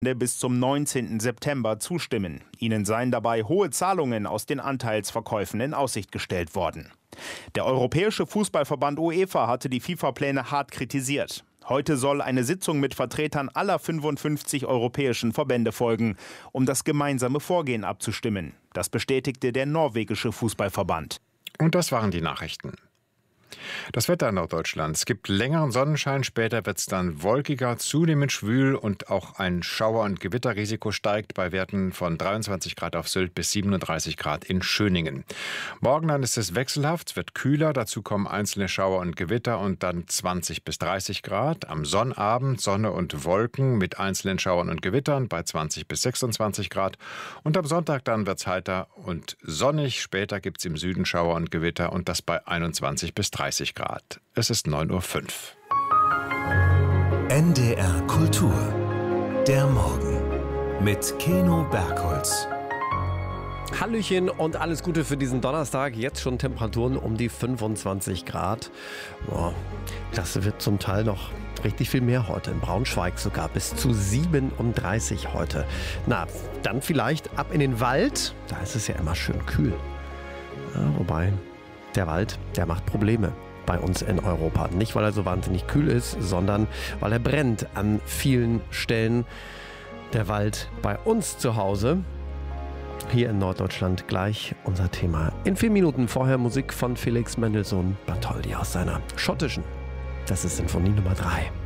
bis zum 19. September zustimmen. Ihnen seien dabei hohe Zahlungen aus den Anteilsverkäufen in Aussicht gestellt worden. Der Europäische Fußballverband UEFA hatte die FIFA-Pläne hart kritisiert. Heute soll eine Sitzung mit Vertretern aller 55 europäischen Verbände folgen, um das gemeinsame Vorgehen abzustimmen. Das bestätigte der norwegische Fußballverband. Und das waren die Nachrichten. Das Wetter in Norddeutschland. Es gibt längeren Sonnenschein, später wird es dann wolkiger, zunehmend schwül und auch ein Schauer- und Gewitterrisiko steigt bei Werten von 23 Grad auf Sylt bis 37 Grad in Schöningen. Morgen dann ist es wechselhaft, es wird kühler, dazu kommen einzelne Schauer und Gewitter und dann 20 bis 30 Grad. Am Sonnabend Sonne und Wolken mit einzelnen Schauern und Gewittern bei 20 bis 26 Grad. Und am Sonntag dann wird es heiter und sonnig. Später gibt es im Süden Schauer und Gewitter und das bei 21 bis 30 Grad. Es ist 9:05 Uhr. NDR Kultur. Der Morgen mit Keno Bergholz. Hallöchen und alles Gute für diesen Donnerstag. Jetzt schon Temperaturen um die 25 Grad. Oh, das wird zum Teil noch richtig viel mehr heute. In Braunschweig sogar bis zu 37 heute. Na, dann vielleicht ab in den Wald. Da ist es ja immer schön kühl. Ja, wobei, der Wald, der macht Probleme bei uns in Europa. Nicht, weil er so wahnsinnig kühl ist, sondern weil er brennt an vielen Stellen. Der Wald bei uns zu Hause. Hier in Norddeutschland gleich unser Thema. In 4 Minuten vorher Musik von Felix Mendelssohn Bartholdy aus seiner schottischen. Das ist Sinfonie Nummer 3.